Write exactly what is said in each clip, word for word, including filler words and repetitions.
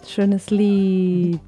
Schönes Lied.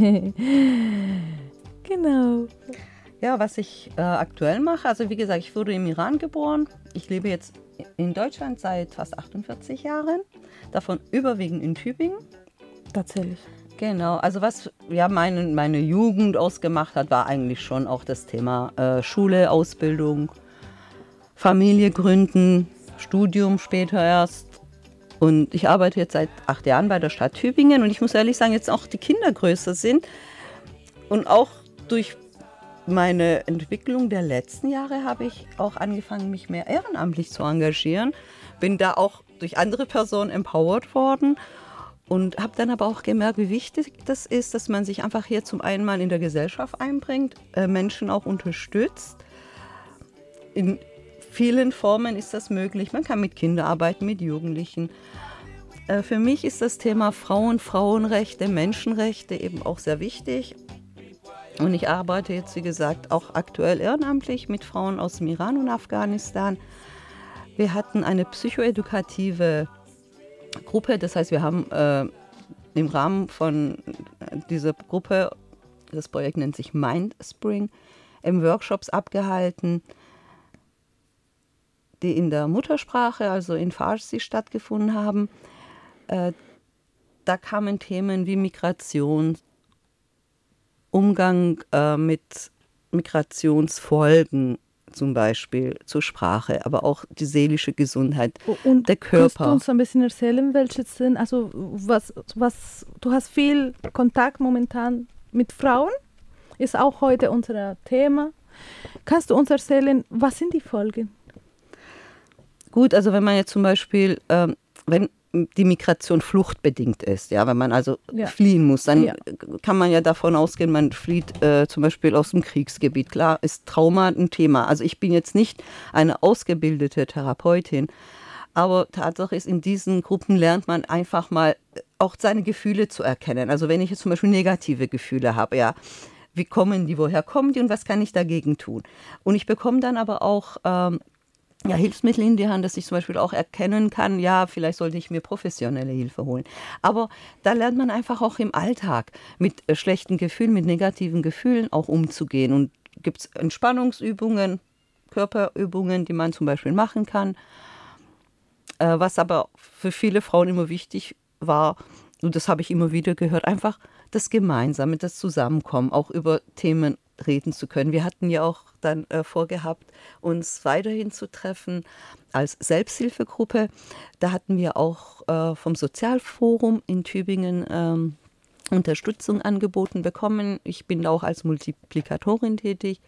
Genau. Ja, was ich äh, aktuell mache, also wie gesagt, ich wurde im Iran geboren. Ich lebe jetzt in Deutschland seit fast achtundvierzig Jahren, davon überwiegend in Tübingen. Tatsächlich. Genau, also was ja meine, meine Jugend ausgemacht hat, war eigentlich schon auch das Thema äh, Schule, Ausbildung, Familie gründen, Studium später erst. Und ich arbeite jetzt seit acht Jahren bei der Stadt Tübingen und ich muss ehrlich sagen, jetzt auch die Kinder größer sind und auch durch meine Entwicklung der letzten Jahre habe ich auch angefangen, mich mehr ehrenamtlich zu engagieren. Bin da auch durch andere Personen empowered worden und habe dann aber auch gemerkt, wie wichtig das ist, dass man sich einfach hier zum einen mal in der Gesellschaft einbringt, äh, Menschen auch unterstützt. In vielen Formen ist das möglich. Man kann mit Kindern arbeiten, mit Jugendlichen. Äh, für mich ist das Thema Frauen, Frauenrechte, Menschenrechte eben auch sehr wichtig. Und ich arbeite jetzt, wie gesagt, auch aktuell ehrenamtlich mit Frauen aus dem Iran und Afghanistan. Wir hatten eine psychoedukative Gruppe, das heißt, wir haben äh, im Rahmen von dieser Gruppe, das Projekt nennt sich Mindspring, im Workshops abgehalten, die in der Muttersprache, also in Farsi, stattgefunden haben. Äh, da kamen Themen wie Migration, Umgang äh, mit Migrationsfolgen zum Beispiel zur Sprache, aber auch die seelische Gesundheit, und der Körper. Kannst du uns ein bisschen erzählen, welche sind, also was, was, du hast viel Kontakt momentan mit Frauen, ist auch heute unser Thema. Kannst du uns erzählen, was sind die Folgen? Gut, also wenn man jetzt zum Beispiel, ähm, wenn die Migration fluchtbedingt ist, ja, wenn man also ja. fliehen muss, dann ja. kann man ja davon ausgehen, man flieht äh, zum Beispiel aus dem Kriegsgebiet. Klar ist Trauma ein Thema. Also ich bin jetzt nicht eine ausgebildete Therapeutin, aber Tatsache ist, in diesen Gruppen lernt man einfach mal auch seine Gefühle zu erkennen. Also wenn ich jetzt zum Beispiel negative Gefühle habe, ja, wie kommen die, woher kommen die und was kann ich dagegen tun? Und ich bekomme dann aber auch ähm, ja, Hilfsmittel in die Hand, dass ich zum Beispiel auch erkennen kann, ja, vielleicht sollte ich mir professionelle Hilfe holen. Aber da lernt man einfach auch im Alltag mit äh, schlechten Gefühlen, mit negativen Gefühlen auch umzugehen. Und gibt es Entspannungsübungen, Körperübungen, die man zum Beispiel machen kann. Äh, was aber für viele Frauen immer wichtig war, und das habe ich immer wieder gehört, einfach das Gemeinsame, das Zusammenkommen, auch über Themen reden zu können. Wir hatten ja auch dann äh, vorgehabt, uns weiterhin zu treffen als Selbsthilfegruppe. Da hatten wir auch äh, vom Sozialforum in Tübingen ähm, Unterstützung angeboten bekommen. Ich bin da auch als Multiplikatorin tätig.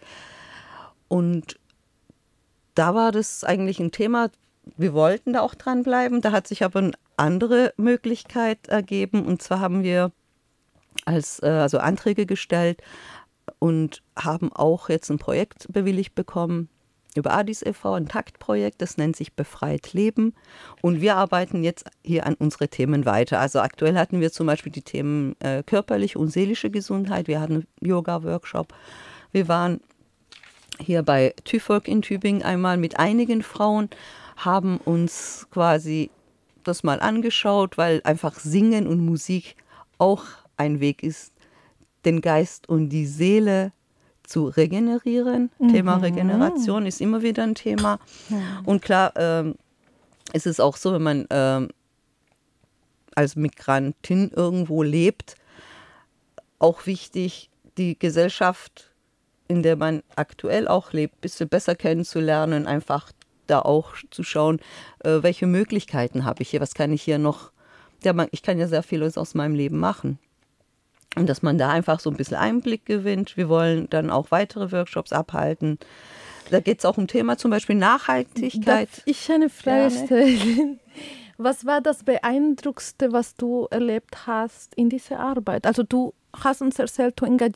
Und da war das eigentlich ein Thema, wir wollten da auch dranbleiben. Da hat sich aber eine andere Möglichkeit ergeben. Und zwar haben wir als, äh, also Anträge gestellt, und haben auch jetzt ein Projekt bewilligt bekommen über Adis e V, ein Taktprojekt, das nennt sich Befreit Leben. Und wir arbeiten jetzt hier an unsere Themen weiter. Also aktuell hatten wir zum Beispiel die Themen äh, körperliche und seelische Gesundheit. Wir hatten einen Yoga-Workshop. Wir waren hier bei TÜVOLK in Tübingen einmal mit einigen Frauen, haben uns quasi das mal angeschaut, weil einfach Singen und Musik auch ein Weg ist, den Geist und die Seele zu regenerieren. Mhm. Thema Regeneration ist immer wieder ein Thema. Mhm. Und klar ähm, ist es auch so, wenn man ähm, als Migrantin irgendwo lebt, auch wichtig, die Gesellschaft, in der man aktuell auch lebt, ein bisschen besser kennenzulernen, einfach da auch zu schauen, äh, welche Möglichkeiten habe ich hier, was kann ich hier noch, ja, man, ich kann ja sehr vieles aus meinem Leben machen. Und dass man da einfach so ein bisschen Einblick gewinnt. Wir wollen dann auch weitere Workshops abhalten. Da geht es auch um Thema zum Beispiel Nachhaltigkeit. Darf ich eine Frage stellen? Was war das Beeindruckendste, was du erlebt hast in dieser Arbeit? Also du hast uns erzählt, du